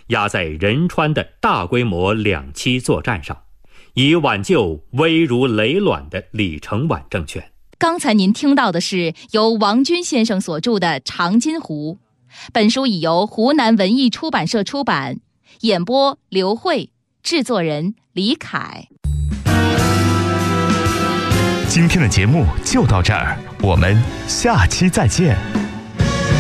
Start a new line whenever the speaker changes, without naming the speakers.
压在仁川的大规模两栖作战上，以挽救危如累卵的李承晚政权。
刚才您听到的是由王军先生所著的《长津湖》，本书已由湖南文艺出版社出版，演播刘慧，制作人李凯。
今天的节目就到这儿，我们下期再见。